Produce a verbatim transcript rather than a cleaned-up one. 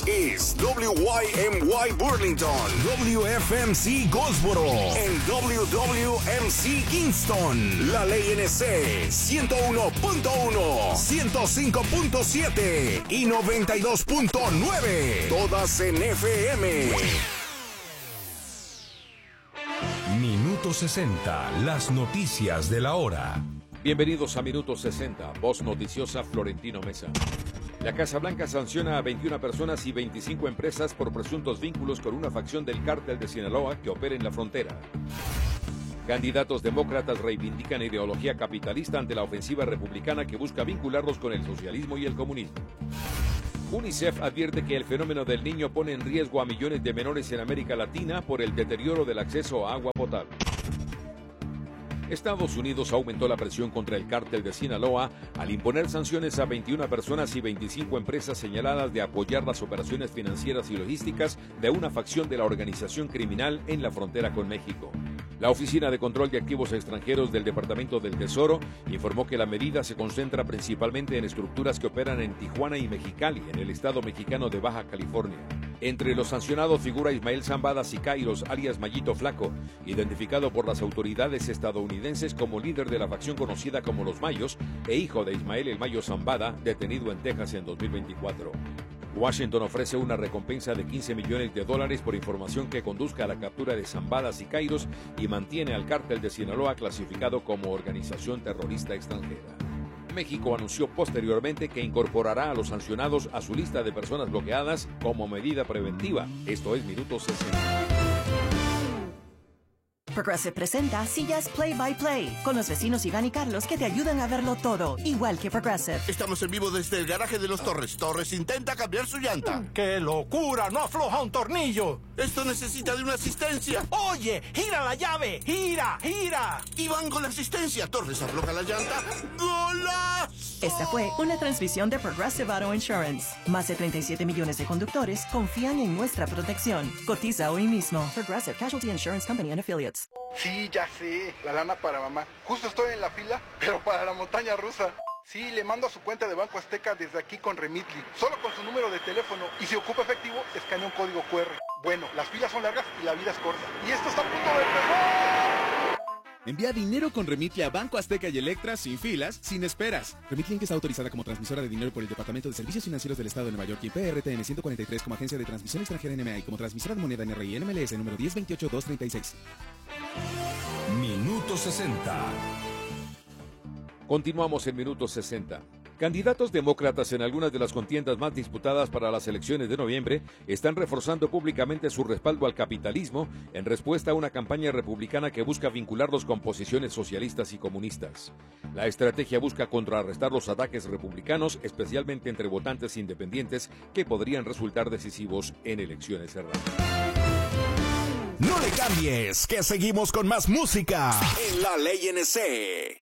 This is W Y M Y Burlington, W F M C Goldsboro, and W W M C Kingston. La Ley N C ciento uno punto uno, ciento cinco punto siete y noventa y dos punto nueve. Todas en F M. Minuto sesenta, las noticias de la hora. Bienvenidos a Minuto sesenta, voz noticiosa Florentino Mesa. La Casa Blanca sanciona a veintiuna personas y veinticinco empresas por presuntos vínculos con una facción del cártel de Sinaloa que opera en la frontera. Candidatos demócratas reivindican ideología capitalista ante la ofensiva republicana que busca vincularlos con el socialismo y el comunismo. UNICEF advierte que el fenómeno del Niño pone en riesgo a millones de menores en América Latina por el deterioro del acceso a agua potable. Estados Unidos aumentó la presión contra el cártel de Sinaloa al imponer sanciones a veintiuna personas y veinticinco empresas señaladas de apoyar las operaciones financieras y logísticas de una facción de la organización criminal en la frontera con México. La Oficina de Control de Activos Extranjeros del Departamento del Tesoro informó que la medida se concentra principalmente en estructuras que operan en Tijuana y Mexicali, en el estado mexicano de Baja California. Entre los sancionados figura Ismael Zambada Sicairos, alias Mayito Flaco, identificado por las autoridades estadounidenses como líder de la facción conocida como Los Mayos e hijo de Ismael El Mayo Zambada, detenido en Texas en dos mil veinticuatro. Washington ofrece una recompensa de quince millones de dólares por información que conduzca a la captura de Zambada Sicairos y mantiene al cártel de Sinaloa clasificado como organización terrorista extranjera. México anunció posteriormente que incorporará a los sancionados a su lista de personas bloqueadas como medida preventiva. Esto es Minuto sesenta. Progressive presenta Sillas Play by Play con los vecinos Iván y Carlos que te ayudan a verlo todo, igual que Progressive. Estamos en vivo desde el garaje de los Torres. Torres intenta cambiar su llanta. ¡Qué locura! ¡No afloja un tornillo! Esto necesita de una asistencia. ¡Oye! ¡Gira la llave! ¡Gira! ¡Gira! Iván con la asistencia. Torres afloja la llanta. ¡Golazo! Esta fue una transmisión de Progressive Auto Insurance. Más de treinta y siete millones de conductores confían en nuestra protección. Cotiza hoy mismo. Progressive Casualty Insurance Company and Affiliates. Sí, ya sé, la lana para mamá. Justo estoy en la fila, pero para la montaña rusa. Sí, le mando a su cuenta de Banco Azteca desde aquí con Remitly. Solo con su número de teléfono. Y si ocupa efectivo, escanea un código cu erre. Bueno, las filas son largas y la vida es corta. Y esto está a punto de empezar. Envía dinero con Remitly a Banco Azteca y Electra sin filas, sin esperas. Remitly está autorizada como transmisora de dinero por el Departamento de Servicios Financieros del Estado de Nueva York y P R T N ciento cuarenta y tres como agencia de transmisión extranjera N M A y como transmisora de moneda N R I N M L S número diez veintiocho dos treinta y seis. Minuto sesenta. Continuamos en Minuto sesenta. Candidatos demócratas en algunas de las contiendas más disputadas para las elecciones de noviembre están reforzando públicamente su respaldo al capitalismo en respuesta a una campaña republicana que busca vincularlos con posiciones socialistas y comunistas. La estrategia busca contrarrestar los ataques republicanos, especialmente entre votantes independientes, que podrían resultar decisivos en elecciones cerradas. No le cambies, que seguimos con más música en La Ley N C.